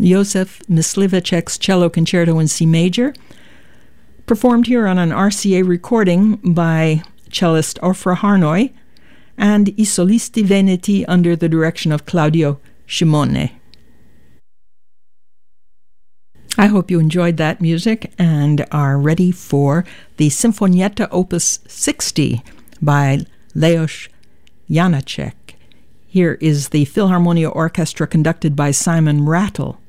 Josef Myslivacek's Cello Concerto in C major, performed here on an RCA recording by cellist Ofra Harnoy, and I Solisti Veneti under the direction of Claudio Scimone. I hope you enjoyed that music and are ready for the Sinfonietta Opus 60 by Leos Janáček. Here is the Philharmonia Orchestra conducted by Simon Rattle.